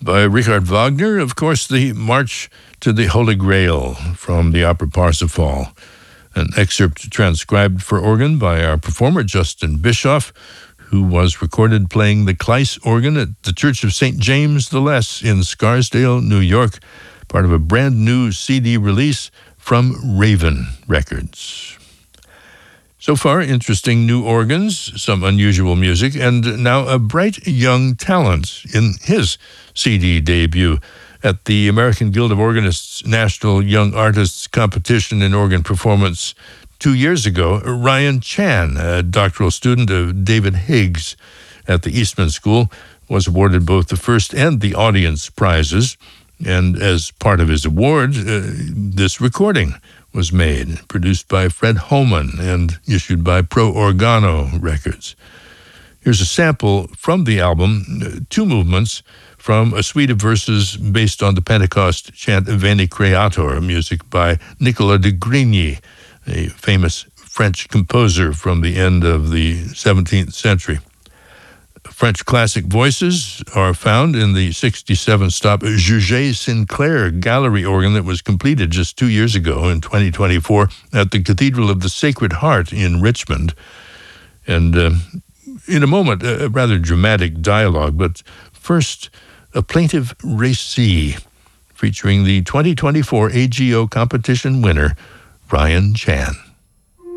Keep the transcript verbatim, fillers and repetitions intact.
by Richard Wagner. Of course, the March to the Holy Grail from the opera Parsifal. An excerpt transcribed for organ by our performer, Justin Bischoff, who was recorded playing the Kleiss organ at the Church of Saint James the Less in Scarsdale, New York, part of a brand new C D release from Raven Records. So far, interesting new organs, some unusual music, and now a bright young talent in his C D debut at the American Guild of Organists National Young Artists Competition in Organ Performance two years ago. Ryan Chan, a doctoral student of David Higgs at the Eastman School, was awarded both the first and the audience prizes. And as part of his award, uh, this recording was made, produced by Fred Holman and issued by Pro Organo Records. Here's a sample from the album, uh, two movements from a suite of verses based on the Pentecost chant Veni Creator, music by Nicolas de Grigny, a famous French composer from the end of the seventeenth century. French classic voices are found in the sixty-seven stop Jugé Sinclair gallery organ that was completed just two years ago in twenty twenty-four at the Cathedral of the Sacred Heart in Richmond. And uh, in a moment, a rather dramatic dialogue, but first, a plaintive récit featuring the twenty twenty-four A G O competition winner, Ryan Chan.